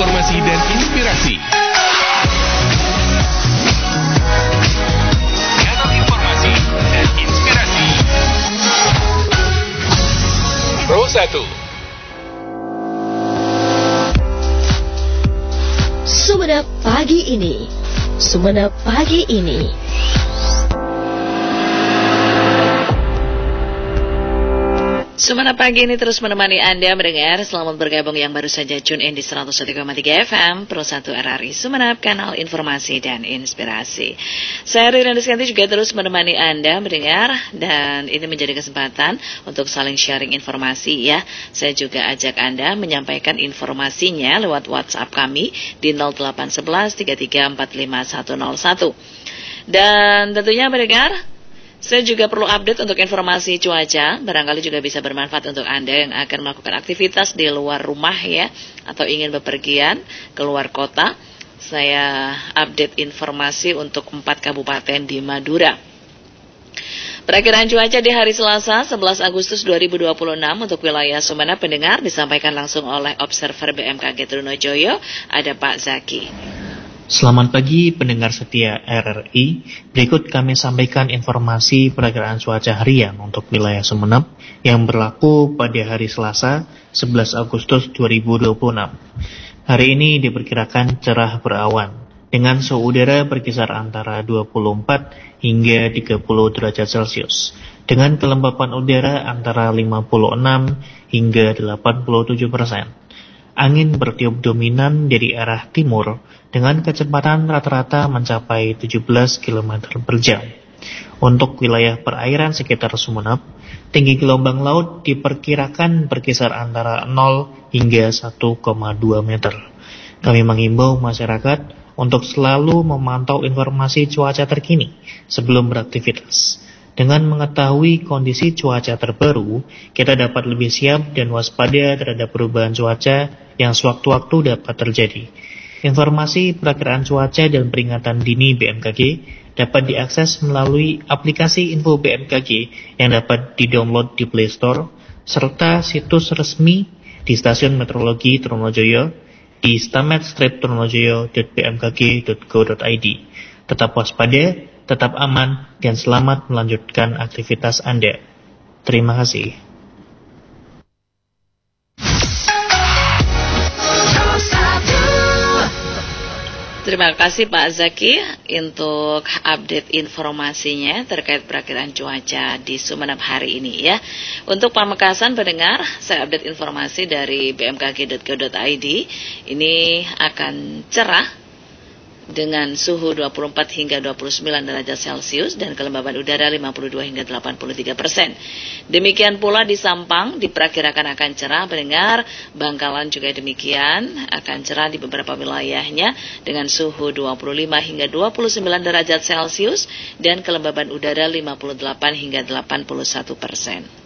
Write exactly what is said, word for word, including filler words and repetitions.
informasi dan inspirasi. Channel informasi dan inspirasi Pro satu. Sumenep pagi ini. Sumenep pagi ini. Sumenep pagi ini terus menemani Anda mendengar. Selamat bergabung yang baru saja tune in di seratus satu koma tiga F M Pro satu R R I Sumenep, kanal informasi dan inspirasi. Saya Rina Deskanti juga terus menemani Anda mendengar, dan ini menjadi kesempatan untuk saling sharing informasi ya. Saya juga ajak Anda menyampaikan informasinya lewat WhatsApp kami di nol delapan satu satu tiga tiga empat lima satu nol satu. Dan tentunya mendengar, saya juga perlu update untuk informasi cuaca, barangkali juga bisa bermanfaat untuk Anda yang akan melakukan aktivitas di luar rumah ya, atau ingin bepergian keluar kota. Saya update informasi untuk empat kabupaten di Madura. Perakiraan cuaca di hari Selasa sebelas Agustus dua ribu dua puluh enam untuk wilayah Sumenep pendengar disampaikan langsung oleh Observer B M K G Trunojoyo, ada Pak Zaki. Selamat pagi pendengar setia R R I, berikut kami sampaikan informasi perakiraan cuaca harian untuk wilayah Sumenep yang berlaku pada hari Selasa sebelas Agustus dua ribu dua puluh enam. Hari ini diperkirakan cerah berawan, dengan suhu udara berkisar antara dua puluh empat hingga tiga puluh derajat Celcius, dengan kelembapan udara antara lima puluh enam hingga delapan puluh tujuh persen. Angin bertiup dominan dari arah timur dengan kecepatan rata-rata mencapai tujuh belas kilometer per jam. Untuk wilayah perairan sekitar Sumenep, tinggi gelombang laut diperkirakan berkisar antara nol hingga satu koma dua meter. Kami mengimbau masyarakat untuk selalu memantau informasi cuaca terkini sebelum beraktivitas. Dengan mengetahui kondisi cuaca terbaru, kita dapat lebih siap dan waspada terhadap perubahan cuaca yang sewaktu-waktu dapat terjadi. Informasi perakiraan cuaca dan peringatan dini B M K G dapat diakses melalui aplikasi Info B M K G yang dapat didownload di Play Store, serta situs resmi di Stasiun Meteorologi Trunojoyo di stamed strip trunojoyo dot b m k g dot go dot i d. Tetap waspada, tetap aman, dan selamat melanjutkan aktivitas Anda. Terima kasih. Terima kasih Pak Zaki untuk update informasinya terkait perakiraan cuaca di Sumenep hari ini ya. Untuk Pamekasan pendengar, saya update informasi dari b m k g dot go dot i d. Ini akan cerah dengan suhu dua puluh empat hingga dua puluh sembilan derajat Celcius dan kelembaban udara lima puluh dua hingga delapan puluh tiga persen. Demikian pula di Sampang diperkirakan akan cerah pendengar, Bangkalan juga demikian akan cerah di beberapa wilayahnya dengan suhu dua puluh lima hingga dua puluh sembilan derajat Celcius dan kelembaban udara lima puluh delapan hingga delapan puluh satu persen.